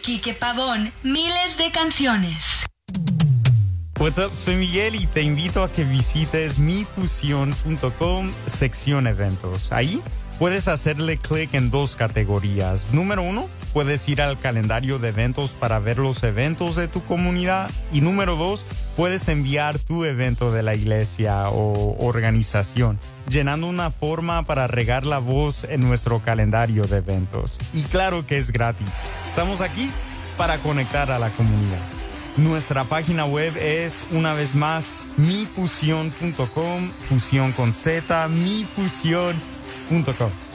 Quique Pavón, miles de canciones. What's up? Soy Miguel y te invito a que visites mifusión.com, sección eventos. Ahí puedes hacerle clic en 2 categorías. Número 1, puedes ir al calendario de eventos para ver los eventos de tu comunidad. Y número 2, puedes enviar tu evento de la iglesia o organización, llenando una forma para regar la voz en nuestro calendario de eventos. Y claro que es gratis. Estamos aquí para conectar a la comunidad. Nuestra página web es, una vez más, mifusión.com, fusión con Z, mifusión.com.